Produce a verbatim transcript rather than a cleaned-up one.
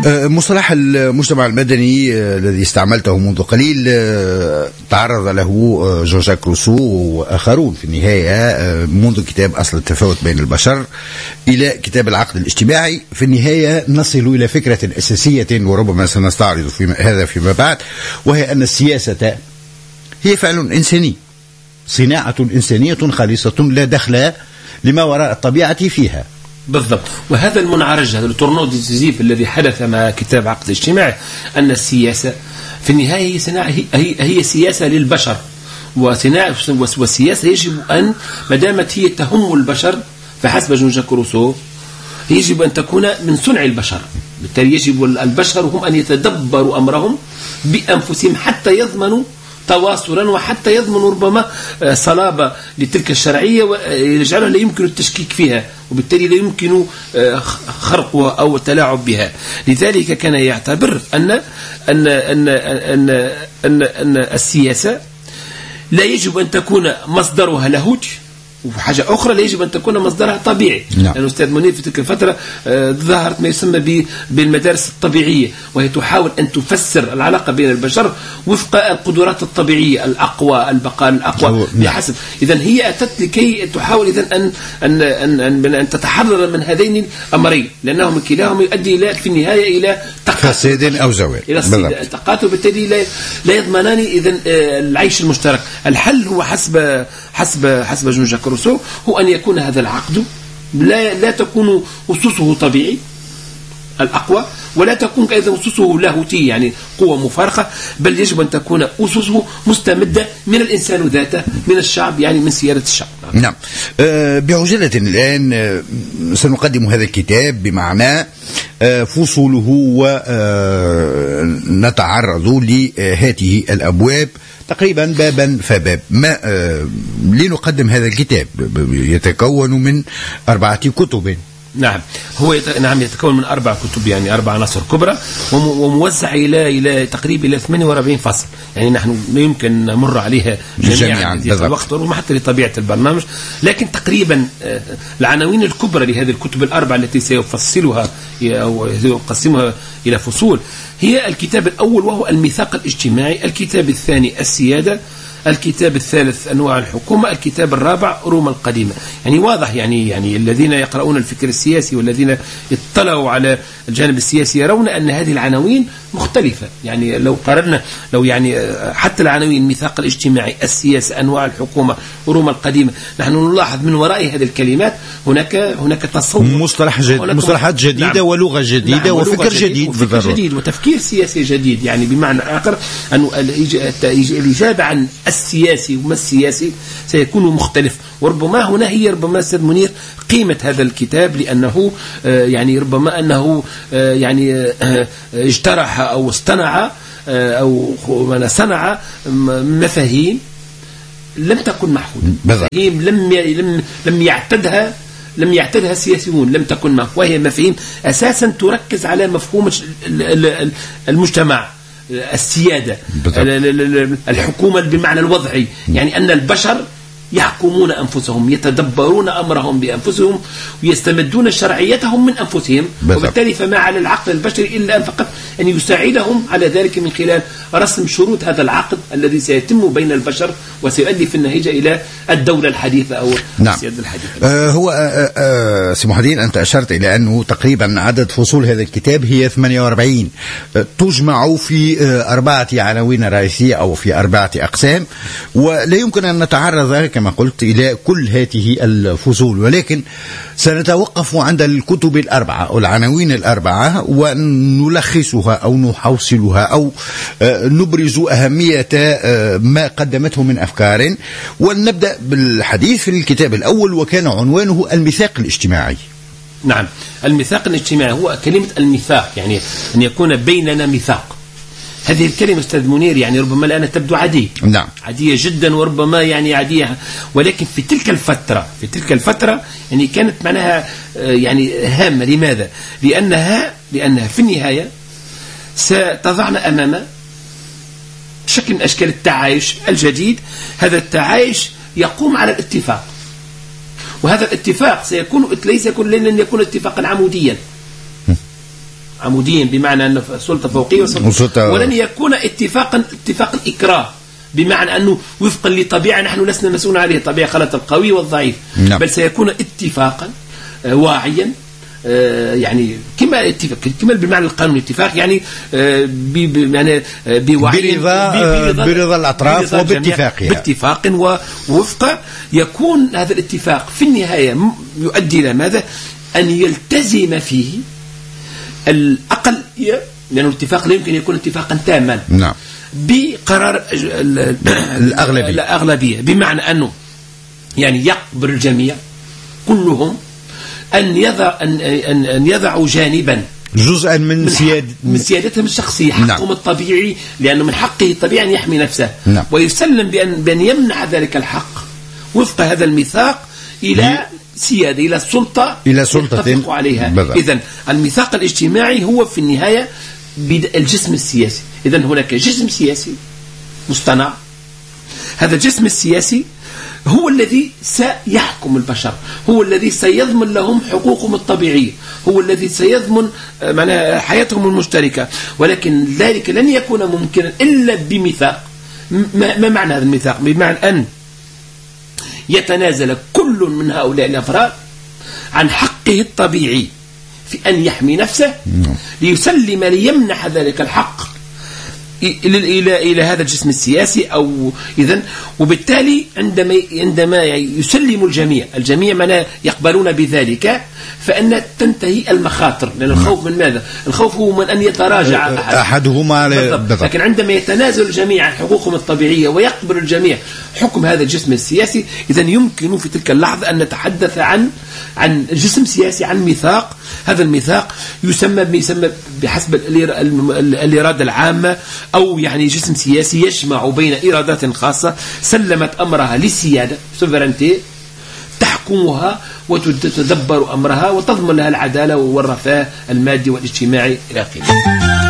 مصطلح المجتمع المدني الذي استعملته منذ قليل تعرض له جون جاك روسو وآخرون في النهاية منذ كتاب أصل التفاوت بين البشر إلى كتاب العقد الاجتماعي. في النهاية نصل إلى فكرة أساسية وربما سنستعرض في هذا فيما بعد، وهي أن السياسة هي فعل إنساني، صناعة إنسانية خالصة لا دخل لما وراء الطبيعة فيها. بالضبط. وهذا المنعرج، هذا التورنو ديسيزيف الذي حدث مع كتاب عقد الاجتماع، أن السياسة في النهاية هي, صناعة هي, هي سياسة للبشر، وصناعة والسياسة يجب أن ما دامت هي تهم البشر فحسب جون جاك روسو يجب أن تكون من صنع البشر. بالتالي يجب البشر هم أن يتدبروا أمرهم بأنفسهم حتى يضمنوا تواصلا وحتى يضمن ربما صلابة لتلك الشرعية ويجعلها لا يمكن التشكيك فيها، وبالتالي لا يمكن خرقها أو التلاعب بها. لذلك كان يعتبر أن أن أن أن أن, أن السياسة لا يجب أن تكون مصدرها لاهوت، وحاجة أخرى لا يجب أن تكون مصدرها طبيعي. نعم. لأن أستاذ منير في تلك الفترة ظهرت ما يسمى بالمدارس الطبيعية، وهي تحاول أن تفسر العلاقة بين البشر وفق القدرات الطبيعية، الأقوى البقاء الأقوى بحسب. إذن هي أتت لكي تحاول إذن أن أن أن أن, أن تتحرر من هذين الأمرين، لأنهم كلاهما يؤدي إلى في النهاية إلى فساد أو زوال، إلى تقاتل، وبالتالي لا لا يضمنان إذن العيش المشترك. الحل هو حسب حسب حسب جون جاك روسو هو أن يكون هذا العقد لا لا تكون أسسه طبيعي الأقوى، ولا تكون أيضا أسسه لاهوتي يعني قوة مفارقة، بل يجب أن تكون أسسه مستمدة من الإنسان ذاته، من الشعب، يعني من سيادة الشعب. نعم. أه بعجلة الآن أه سنقدم هذا الكتاب بمعنى أه فصوله ونتعرض لهذه الأبواب تقريبا بابا فباب. ما أه لنقدم هذا الكتاب يتكون من أربعة كتب. نعم هو يت... نعم يتكون من أربع كتب، يعني أربع عناصر كبرى، وم... وموزع إلى إلى تقريبا إلى ثمانية وأربعين فصل، يعني نحن لا يمكن نمر عليها جميعا في الوقت وربما حتى لطبيعة البرنامج، لكن تقريبا العناوين الكبرى لهذه الكتب الأربع التي سيفصلها أو سيقسمها إلى فصول هي الكتاب الأول وهو الميثاق الاجتماعي، الكتاب الثاني السيادة، الكتاب الثالث أنواع الحكومة، الكتاب الرابع روما القديمة. يعني واضح يعني يعني الذين يقرؤون الفكر السياسي والذين اطلعوا على الجانب السياسي يرون أن هذه العناوين مختلفة. يعني لو قارنا لو يعني حتى العناوين الميثاق الاجتماعي، السياسة، أنواع الحكومة، روما القديمة، نحن نلاحظ من وراء هذه الكلمات هناك هناك تصور مصطلح جد مصطلحات جديدة. نعم. ولغة جديدة. نعم. وفكر جديد, جديد وفكر جديد وتفكير سياسي جديد. يعني بمعنى آخر أن الإجابة عن السياسي وما السياسي سيكون مختلف، وربما هنا هي ربما أستاذ منير قيمة هذا الكتاب، لأنه يعني ربما أنه يعني اجترح أو اصطنع أو صنع مفاهيم لم تكن محفوظة، مفاهيم لم لم لم يعتدها لم يعتدها السياسيون، لم تكن محفوظة، وهي مفاهيم أساسا تركز على مفهوم المجتمع، السيادة، الحكومة بالمعنى الوضعي، يعني أن البشر يحكمون أنفسهم، يتدبرون أمرهم بأنفسهم، ويستمدون شرعيتهم من أنفسهم، وبالتالي فما على العقل البشري إلا أن فقط أن يساعدهم على ذلك من خلال رسم شروط هذا العقد الذي سيتم بين البشر وسيؤدي في النتيجة إلى الدولة الحديثة أو نعم. السيادة الحديثة. آه هو آه آه سي محمدين، أنت أشرت إلى أنه تقريبا عدد فصول هذا الكتاب هي ثمانية وأربعين، آه تجمع في آه أربعة عناوين رئيسية أو في أربعة أقسام، ولا يمكن أن نتعرض كما قلت إلى كل هذه الفصول، ولكن سنتوقف عند الكتب الأربعة أو العناوين الأربعة ونلخصها أو نحوصلها أو نبرز أهمية ما قدمته من أفكار، ونبدأ بالحديث في الكتاب الأول وكان عنوانه الميثاق الاجتماعي. نعم، الميثاق الاجتماعي هو كلمة الميثاق، يعني أن يكون بيننا ميثاق. هذه الكلمة أستاذ منير يعني ربما الآن تبدو عادية، نعم. عادية جدا، وربما يعني عادية، ولكن في تلك الفترة في تلك الفترة يعني كانت معناها يعني هامة. لماذا؟ لأنها لأنها في النهاية ستضعنا أمام شكل من أشكال التعايش الجديد. هذا التعايش يقوم على الاتفاق، وهذا الاتفاق سيكون ليس يكون لن يكون اتفاقا عموديا، عموديا بمعنى أن السلطة فوقية وسلطة، ولن يكون اتفاقا اتفاقا إكراه بمعنى أنه وفقا لطبيعة نحن لسنا مسؤولون عليه، طبيعة خلت القوي والضعيف، نعم. بل سيكون اتفاقا واعيا، يعني كما اتفاق كما بالمعنى القانوني اتفاق يعني يعني بوعي برضا برضا الاطراف وباتفاقها باتفاق ووفق، يكون هذا الاتفاق في النهايه يؤدي الى ماذا؟ ان يلتزم فيه الاقل، لانه الاتفاق لا يمكن يكون اتفاقا تاما، نعم. بقرار الاغلبيه الاغلبيه بمعنى انه يعني يقبل الجميع كلهم أن يضع أن أن أن يضعوا جانبا جزءا من من, سياد من سيادتهم الشخصية، حقهم نعم. الطبيعي، لأنه من حقه الطبيعي أن يحمي نفسه، نعم. ويسلم بأن بأن يمنع ذلك الحق وفق هذا الميثاق إلى سيادة، إلى السلطة، إلى سلطة يتفق عليها. إذن الميثاق الاجتماعي هو في النهاية الجسم السياسي. إذن هناك جسم سياسي مصطنع، هذا الجسم السياسي هو الذي سيحكم البشر، هو الذي سيضمن لهم حقوقهم الطبيعية، هو الذي سيضمن معناها حياتهم المشتركة، ولكن ذلك لن يكون ممكنا إلا بميثاق. ما معنى هذا الميثاق؟ بمعنى أن يتنازل كل من هؤلاء الأفراد عن حقه الطبيعي في أن يحمي نفسه، ليسلم ليمنح ذلك الحق إلى إلى إلى هذا الجسم السياسي، أو إذن وبالتالي عندما عندما يسلم الجميع الجميع من يقبلون بذلك، فإن تنتهي المخاطر، لأن الخوف من ماذا؟ الخوف هو من أن يتراجع أحد أحدهما، لكن عندما يتنازل الجميع عن حقوقهم الطبيعية ويقبل الجميع حكم هذا الجسم السياسي، إذن يمكن في تلك اللحظة أن نتحدث عن عن جسم سياسي، عن ميثاق. هذا الميثاق يسمى يسمى بحسب الإرادة العامة، أو يعني جسم سياسي يجمع بين إرادات خاصة سلمت أمرها للسيادة سوفرنتي تحكمها وتدبر أمرها وتضمن لها العدالة والرفاه المادي والاجتماعي إلى آخره.